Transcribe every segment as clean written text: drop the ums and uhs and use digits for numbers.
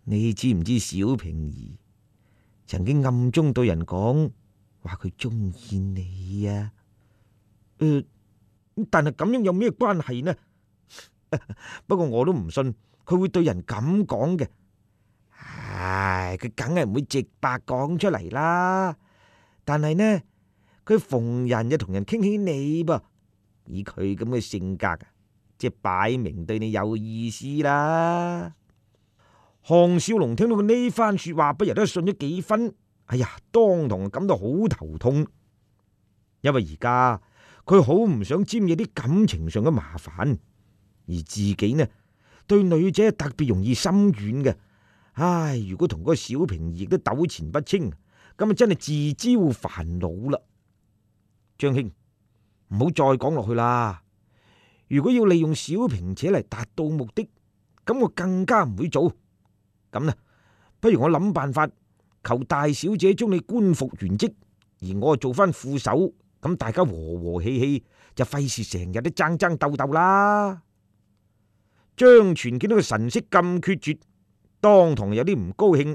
你知唔知小平兒曾經暗中對人講話佢中意你啊？但係咁樣有咩關係呢？不過我都唔信佢會對人咁講嘅。唉，佢梗係唔會直白講出嚟啦。但係呢，佢逢人就同人傾起你噃，以佢咁嘅性格，即係擺明對你有意思啦。項少龍聽到佢呢番說話，不由得信咗幾分。哎呀，當堂感到好頭痛，因為而家佢好唔想沾惹啲感情上嘅麻煩，而自己呢對女仔特別容易心軟嘅。唉，如果同嗰個小平兒亦都糾纏不清，咁啊真係自招煩惱啦。張兄，唔好再講落去啦。如果要利用小平姐嚟達到目的，咁我更加唔會做。咁啦，不如我諗辦法求大小姐將你官復原職，而我做翻副手，咁大家和和氣氣，就費事成日都爭爭鬥鬥啦。張全見到佢神色咁決絕，當堂有啲唔高興。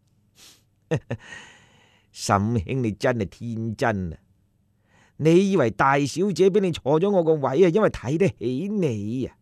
沈兄，你真係天真啊！你以為大小姐俾你坐咗我個位啊，因為睇得起你啊？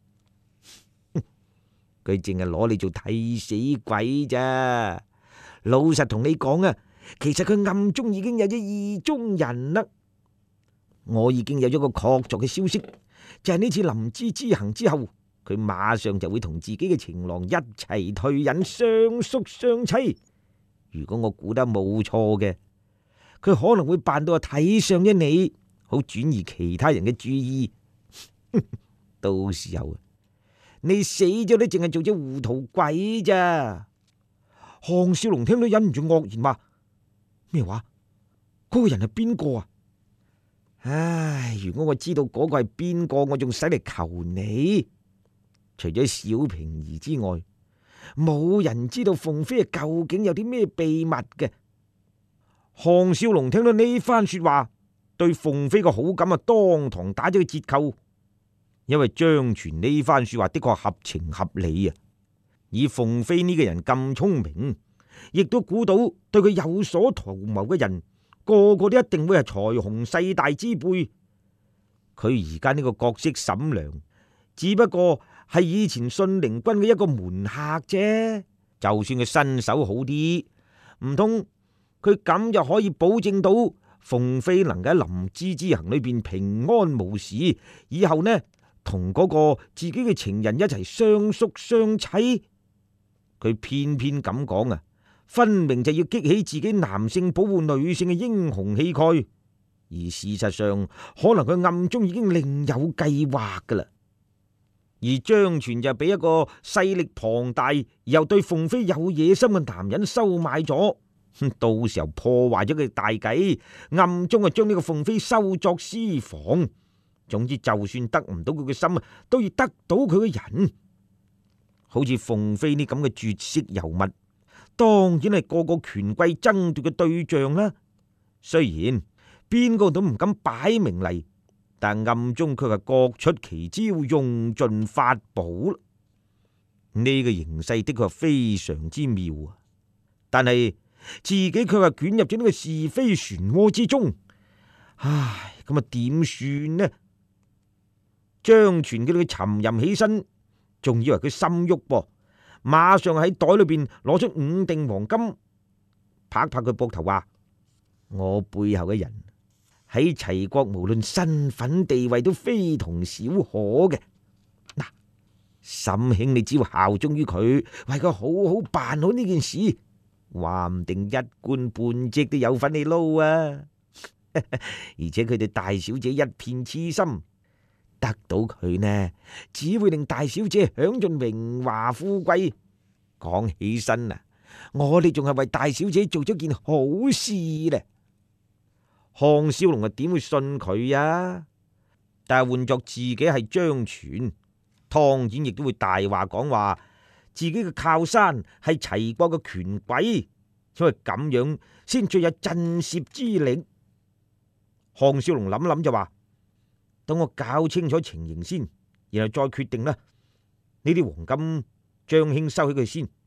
佢淨係攞你做替死鬼咋？老實同你講啊，其實佢暗中已經有咗意中人啦。我已經有咗個確鑿嘅消息，就係呢次林芝之行之後，佢馬上就會同自己嘅情郎一齊退隱，相宿相妻。如果我估得冇錯嘅，佢可能會扮到睇上咗你，好轉移其他人嘅注意。到時候你死咗都淨係做隻糊塗鬼咋？項少龍聽到忍唔住愕然話：咩話？嗰個人係邊個啊？唉，如果我知道嗰個係邊個，我仲使嚟求你？除咗小平兒之外，冇人知道鳳飛究竟有啲咩秘密嘅。項少龍聽到呢番說話，對鳳飛嘅好感啊，當堂打咗個折扣。因為張全呢番說話的確合情合理啊！以鳳飛呢個人咁聰明，亦都估到對佢有所圖謀嘅人，個個都一定會係財雄勢大之輩。佢而家呢個角色沈良，只不過係以前信陵君嘅一個門客啫。就算佢身手好啲，唔通佢咁就可以保證到鳳飛能夠喺林芝之行裏邊平安無事，以後呢同嗰個自己嘅情人一齊相宿相妻？佢偏偏咁講啊，分明就要激起自己男性保護女性嘅英雄氣概，而事實上可能佢暗中已經另有計劃噶啦。而張全就俾一個勢力龐大又對鳳飛有野心嘅男人收買咗，到時候破壞咗佢大計，暗中啊將呢個鳳飛收作私房。總之，就算得唔到佢嘅心，都要得到佢嘅人。好似鳳飛呢咁嘅絕色尤物，當然係個個權貴爭奪嘅對象啦。雖然邊個都唔敢擺明嚟，但暗中卻係各出奇招，用盡法寶。呢個形勢的確非常之妙啊！但係自己卻係捲入咗呢個是非漩渦之中。唉，咁啊點算呢？張全見到佢沉吟起身，仲以為佢心喐噃，馬上喺袋裏邊攞出5錠黃金，拍拍佢膊頭話：我背後嘅人喺齊國無論身份地位都非同小可嘅。嗱，沈兄，你只要效忠於佢，為佢好好辦好呢件事，話唔定一官半職都有份你撈啊！而且佢對大小姐一片痴心。得到佢呢，只會令大小姐享盡榮華富貴。講起身啊，我哋仲係為大小姐做咗件好事咧。項少龍啊，點會信佢啊？但係換作自己係張全，當然亦都會大話講話自己嘅靠山係齊國嘅權貴，因為咁樣先最有震懾之力。項少龍諗諗就話：等我搞清楚情形先，然後再決定啦。呢啲黃金，張兄收起佢先。